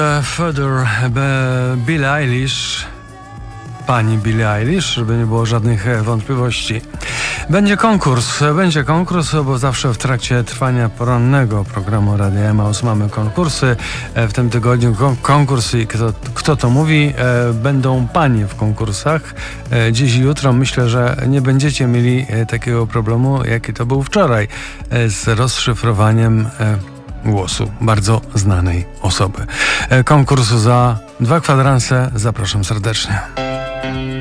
Further, Billie Eilish, pani Billie Eilish, żeby nie było żadnych wątpliwości. Będzie konkurs, bo zawsze w trakcie trwania porannego programu Radia Emaus mamy konkursy. W tym tygodniu konkurs i kto to mówi, będą panie w konkursach. Dziś i jutro myślę, że nie będziecie mieli takiego problemu, jaki to był wczoraj z rozszyfrowaniem głosu bardzo znanej osoby. Konkurs za 2 kwadranse. Zapraszam serdecznie.